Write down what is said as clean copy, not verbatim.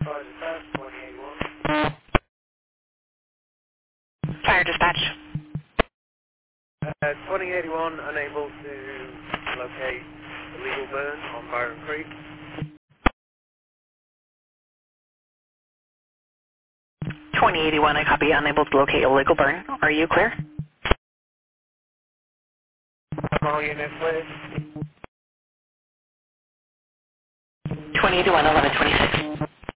Fire dispatch. 2081 unable to locate illegal burn on Byron Creek. 2081, I copy. Unable to locate illegal burn. Are you clear? All units, please. 2081, 1126.